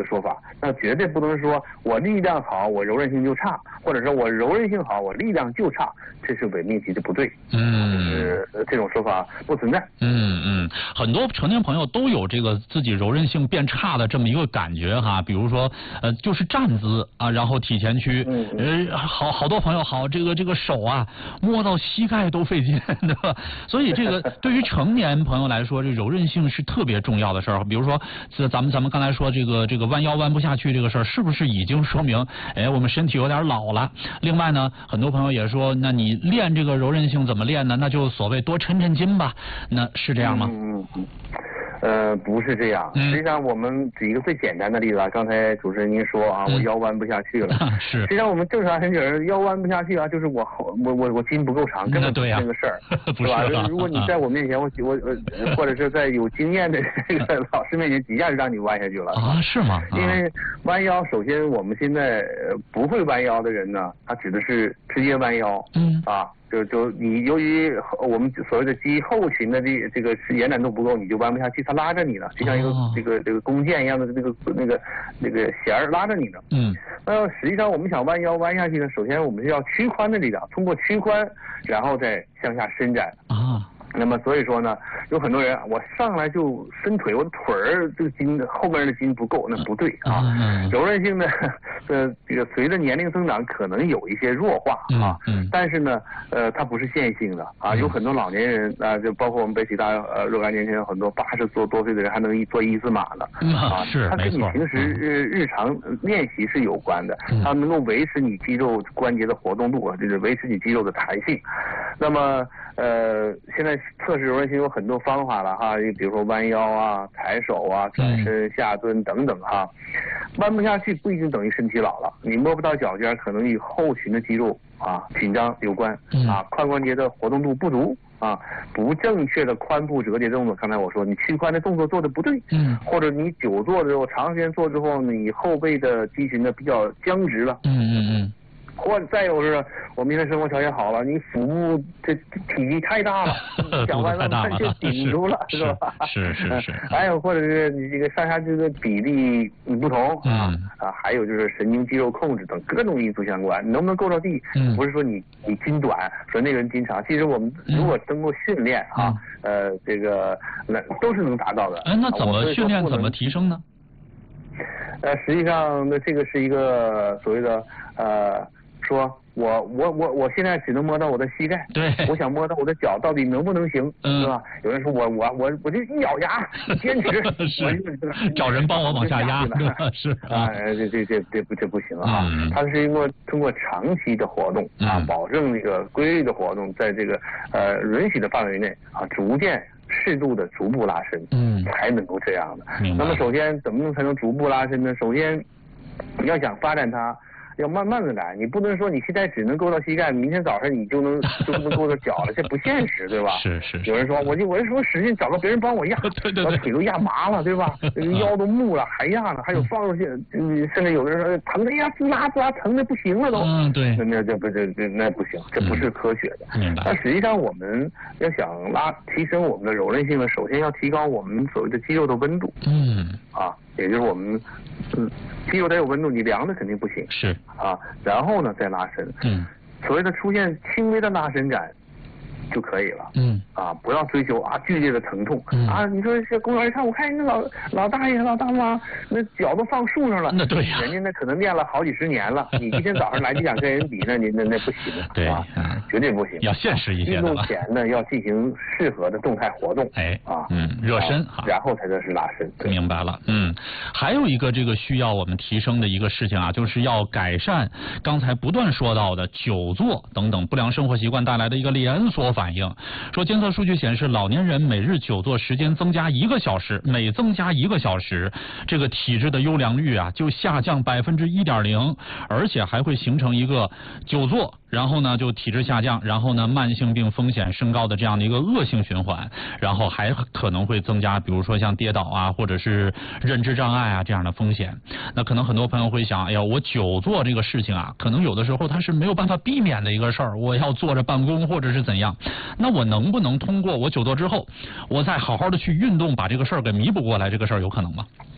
说法，那绝对不能说我力量好，我柔韧性就差，或者说我柔韧性好，我力量就差，这是伪命题的不对。就是这种说法不存在。 很多成年朋友都有这个自己柔韧性变差的这么一个感觉哈，比如说就是站姿啊，然后体前屈，好多朋友这个手啊摸到膝盖都费劲，对吧？所以这个对于成年朋友来说，这柔韧性是特别重要的事儿。比如说咱们刚才说这个弯腰弯不下去这个事儿，是不是已经说明我们身体有点老了？另外呢，很多朋友也说，那你练这个柔韧性怎么练呢？那就所谓多抻抻筋吧，那是这样吗？ 不是这样。实际上，我们举一个最简单的例子啊，刚才主持人您说啊，我腰弯不下去了。 是。 实际上，我们正常人就是腰弯不下去啊，就是我筋不够长，根本不是那个事儿，是吧？如果你在我面前，我或者是在有经验的这个老师面前，几下就让你弯下去了啊？是吗？ 因为弯腰，首先我们现在不会弯腰的人呢，他指的是直接弯腰。就你由于我们所谓的肌后群的这个延展度不够，你就弯不下去，它拉着你了，就像一个这个弓箭一样的那个弦儿拉着你呢。那实际上我们想弯腰弯下去呢，首先我们是要屈髋的力量，通过屈髋，然后再向下伸展。那么所以说呢，有很多人我上来就伸腿，我的腿儿这个筋后面的筋不够，那不对啊。柔韧性呢，这个随着年龄增长可能有一些弱化啊，但是呢，它不是线性的啊。有很多老年人啊，就包括我们北体大若干年前有很多80多岁的人还能做1字马呢啊。它跟你平时日常练习是有关的，它能够维持你肌肉关节的活动度，就是维持你肌肉的弹性。那么现在测试柔韧性有很多方法了哈，比如说弯腰啊、抬手啊、转身、下蹲等等哈。弯不下去不一定等于身体老了，你摸不到脚尖，可能与后群的肌肉啊紧张有关啊，髋关节的活动度不足啊，不正确的髋部折叠动作，刚才我说你屈髋的动作做的不对，或者你久坐之后，长时间坐之后，你后背的肌群呢比较僵直了，或者再有是，我们现在生活条件好了，你腹部这体积太大了，脚弯了就顶住了，是吧？ 是。 还有或者是你这个上下肢的比例不同还有就是神经肌肉控制等各种因素相关，你能不能够着地？不是说你筋短，说那个人筋长，其实我们如果经过训练这个那都是能达到的。 那怎么训练？怎么提升呢？ 实际上那这个是一个所谓的说我现在只能摸到我的膝盖， 对， 我想摸到我的脚到底能不能行，是吧？有人说我就一咬牙坚持， 找人帮我往下压，是啊， 这不行啊，它是通过长期的活动保证这个规律的活动，在这个允许的范围内逐渐适度的逐步拉伸，才能够这样的。那么首先怎么才能逐步拉伸呢？首先你要想发展它，要慢慢的来，你不能说你现在只能够到膝盖，明天早上你就能够到脚了，这不现实，对吧？是。有人说我是说使劲找个别人帮我压，我腿都压麻了，对吧？腰都木了还压呢，还有放出去，甚至有的人说疼的呀，不拉疼的不行了都。对。那这不行，这不是科学的。但实际上我们要想提升我们的柔韧性呢，首先要提高我们所谓的肌肉的温度。也就是我们肌肉得有温度，你凉的肯定不行。是然后呢再拉伸。所谓的出现轻微的拉伸感就可以了。不要追求剧烈的疼痛。你说这公园一看，我看那老大爷老大妈那脚都放树上了，那对呀，人家那可能练了好几10年了，你一天早上来就想跟人比，那不行，对绝对不行，要现实一些的。运动前呢要进行适合的动态活动，热身然后才算是拉伸。 明白了。还有一个这个需要我们提升的一个事情就是要改善刚才不断说到的久坐等等不良生活习惯带来的一个连锁反应。说监测数据显示，老年人每日久坐时间增加1个小时，每增加1个小时，这个体质的优良率就下降1.0%，而且还会形成一个久坐，然后呢就体质下降，然后呢慢性病风险升高的这样的一个恶性循环，然后还可能会增加比如说像跌倒或者是认知障碍这样的风险。那可能很多朋友会想，哎呀，我久坐这个事情可能有的时候它是没有办法避免的一个事儿，我要坐着办公或者是怎样，那我能不能通过我久坐之后，我再好好的去运动，把这个事儿给弥补过来？这个事儿有可能吗？